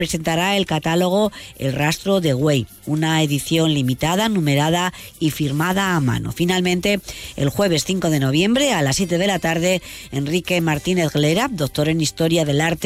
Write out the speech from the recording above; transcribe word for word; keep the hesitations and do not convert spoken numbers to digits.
presentará el catálogo El rastro de Güell, una edición limitada, numerada y firmada a mano. Finalmente, el jueves cinco de noviembre a las siete de la tarde, Enrique Martínez Glera, doctor en Historia del Arte